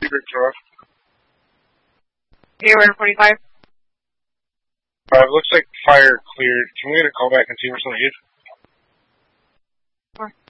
Victor. Air 45. Looks like fire cleared. Can we get a call back and see where somebody is? Sure.